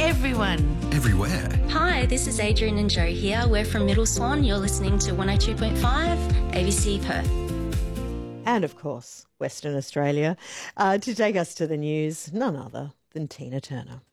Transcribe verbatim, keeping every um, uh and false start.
everyone. Everywhere. Hi, this is Adrian and Joe here. We're from Middle Swan. You're listening to one oh two point five A B C Perth. And, of course, Western Australia. Uh, to take us to the news, none other than Tina Turner.